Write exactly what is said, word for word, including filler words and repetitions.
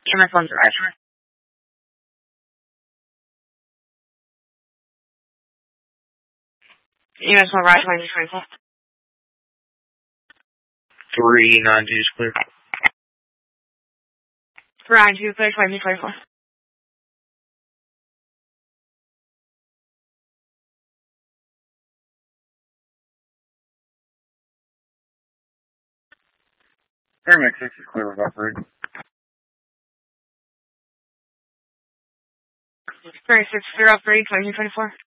E M S one Garage. E M S one Garage, twenty twenty-four. Three nine two is clear. Three nine two clear, twenty twenty-four. Paramedic six is clear with operator. Paramedic six clear upgrade, twenty twenty-four.